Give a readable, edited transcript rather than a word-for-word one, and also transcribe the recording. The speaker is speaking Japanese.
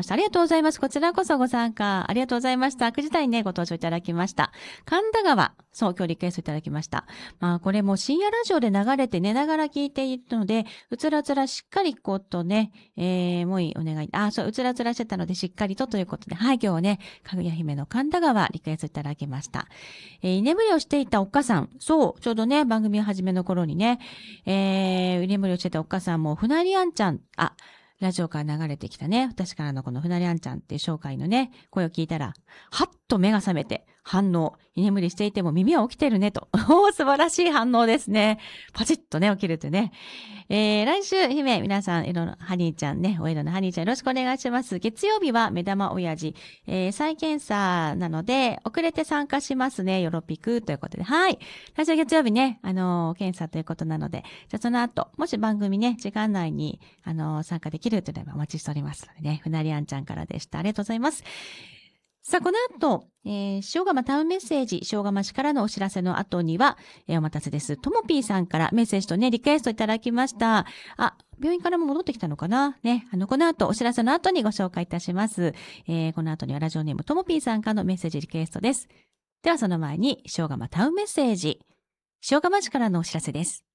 した。ありがとうございます。こちらこそご参加ありがとうございました。9時台にね、ご登場いただきました。神田川。そう、今日リクエストいただきました。まあ、これも深夜ラジオで流れて寝ながら聞いているので、うつらつらしっかりとね、もういいお願い。そう、うつらつらしてたのでしっかりということで、はい、今日はね、かぐや姫の神田川リクエストいただきました。居眠りをしていたお母さん。そう、ちょうどね、番組始めの頃にね、居眠りをしていたお母さんも、ふなりあんちゃん、ラジオから流れてきたね、私からのこのふなりあんちゃんっていう紹介のね、声を聞いたら、はっと目が覚めて、反応。居眠りしていても耳は起きてるねと。素晴らしい反応ですね。パチッとね、起きるとね。来週、姫、皆さん、色のハニーちゃんね、お色のハニーちゃんよろしくお願いします。月曜日は目玉親父、再検査なので、遅れて参加しますね。よろぴくということで。はい。来週月曜日ね、検査ということなので、じゃあその後、もし番組ね、時間内に、参加できるというのはお待ちしておりますのでね、ふなりあんちゃんからでした。ありがとうございます。さあ、この後、塩釜タウンメッセージ、塩釜市からのお知らせの後には、お待たせです。ともぴーさんからメッセージとね、リクエストいただきました。病院からも戻ってきたのかなね。この後、お知らせの後にご紹介いたします。この後にはラジオネームともぴーさんからのメッセージリクエストです。では、その前に、塩釜タウンメッセージ、塩釜市からのお知らせです。